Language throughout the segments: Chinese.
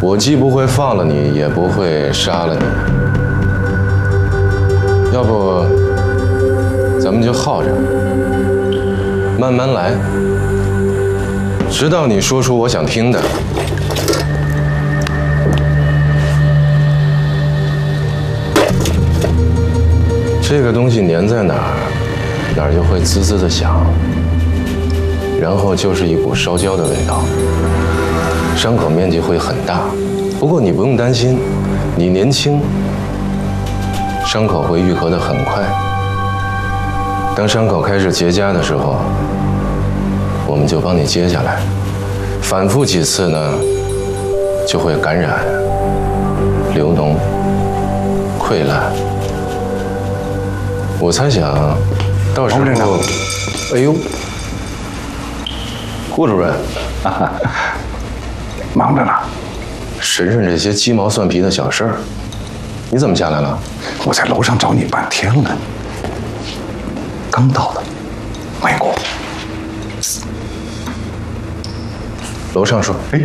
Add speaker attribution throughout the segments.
Speaker 1: 我既不会放了你，也不会杀了你。要不，咱们就耗着，慢慢来，直到你说出我想听的。这个东西粘在哪儿，哪儿就会滋滋的响，然后就是一股烧焦的味道。伤口面积会很大，不过你不用担心，你年轻，伤口会愈合得很快。当伤口开始结痂的时候，我们就帮你接下来，反复几次呢，就会感染、流脓、溃烂。我猜想，到时候，哎呦，顾主任，
Speaker 2: 忙着呢，
Speaker 1: 审审这些鸡毛蒜皮的小事儿，你怎么下来了？
Speaker 2: 我在楼上找你半天了，刚到的，美国。
Speaker 1: 楼上说，
Speaker 2: 哎，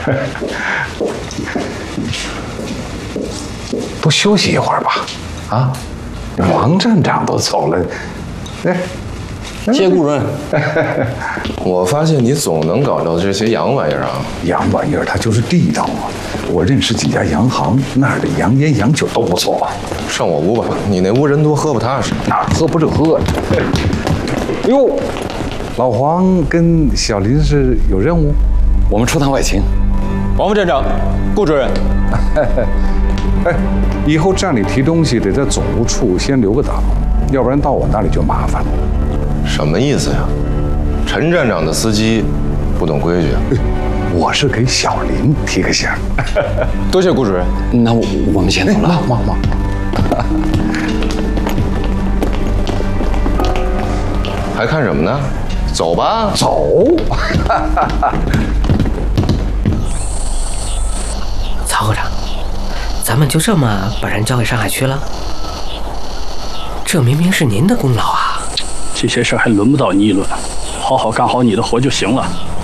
Speaker 2: 多休息一会儿吧。啊，王站长都走了，哎，
Speaker 3: 谢顾主任。
Speaker 1: 我发现你总能搞到这些洋玩意儿啊。
Speaker 2: 洋玩意儿它就是地道嘛。我认识几家洋行，那儿的洋烟洋酒都不错。
Speaker 1: 上我屋吧，你那屋人多，喝不踏实。
Speaker 2: 哪儿喝不是喝？哟，老黄跟小林是有任务？
Speaker 3: 我们出趟外勤。王副站长，顾主任。
Speaker 2: 哎，以后站里提东西得在总务处先留个档，要不然到我那里就麻烦了。
Speaker 1: 什么意思呀？陈站长的司机不懂规矩。
Speaker 2: 我是给小林提个醒。
Speaker 3: 多谢顾主任。那我们先走了。
Speaker 2: 忙。
Speaker 1: 还看什么呢？走吧。
Speaker 2: 走。
Speaker 4: 曹科长，咱们就这么把人交给上海区了？这明明是您的功劳啊！
Speaker 5: 这些事儿还轮不到你议论，好好干好你的活就行了。